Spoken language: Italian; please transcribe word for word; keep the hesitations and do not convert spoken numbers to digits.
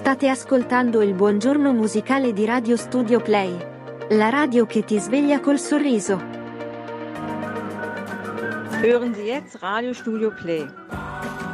State ascoltando il buongiorno musicale di Radio Studio Play. La radio che ti sveglia col sorriso. Hören Sie jetzt Radio Studio Play.